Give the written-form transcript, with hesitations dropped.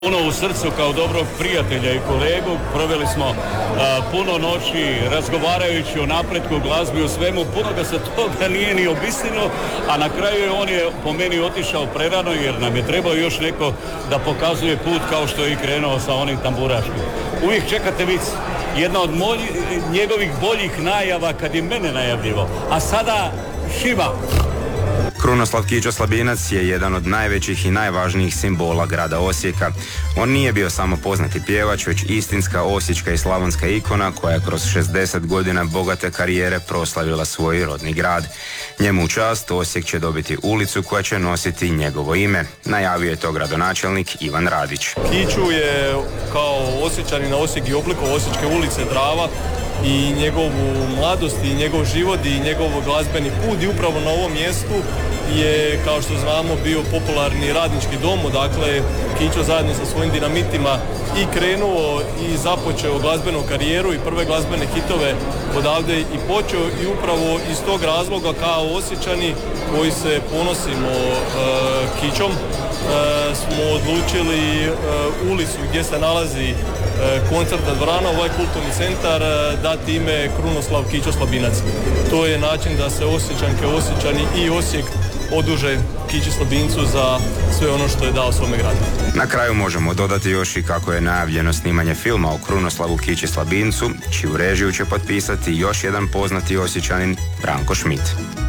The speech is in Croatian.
Puno u srcu kao dobrog prijatelja i kolegu, proveli smo puno noći razgovarajući o napretku, glazbi, o svemu, puno ga se toga nije ni obistinilo, a na kraju on je po meni otišao prerano jer nam je trebao još neko da pokazuje put kao što je i krenuo sa onim tamburaškim. Uvijek čekate vic, jedna od njegovih boljih najava kad je mene najavljivo, a sada Šiva. Krunoslav Kićo Slabinac je jedan od najvećih i najvažnijih simbola grada Osijeka. On nije bio samo poznati pjevač, već istinska osječka i slavonska ikona koja je kroz 60 godina bogate karijere proslavila svoj rodni grad. Njemu u čast Osijek će dobiti ulicu koja će nositi njegovo ime. Najavio je to gradonačelnik Ivan Radić. Kiću je kao Osječanin na Osijek i oblikao Osječke ulice Drava i njegovu mladost i njegov život i njegov glazbeni put i upravo na ovom mjestu je, kao što znamo, bio popularni radnički dom, dakle Kićo zajedno sa svojim dinamitima i krenuo i započeo glazbenu karijeru i prve glazbene hitove odavde i počeo i upravo iz tog razloga kao Osječani koji se ponosimo Kićom smo odlučili ulicu gdje se nalazi koncertna dvorana, ovaj kulturni centar, dati ime Krunoslav Kićo Slabinac. To je način da se Osječanke, Osječani i Osijek oduže Kići Slabincu za sve ono što je dao svome gradu. Na kraju možemo dodati još i kako je najavljeno snimanje filma o Krunoslavu Kići Slabincu, čiju režiju će potpisati još jedan poznati Osječanin, Branko Šmit.